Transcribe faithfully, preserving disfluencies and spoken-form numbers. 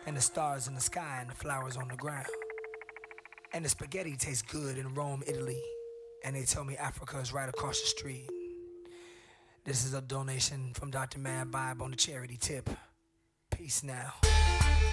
and the stars in the sky and the flowers on the ground. And the spaghetti tastes good in Rome, Italy. And they tell me Africa is right across the street. This is a donation from doctor Mad Vibe on the charity tip. Peace now.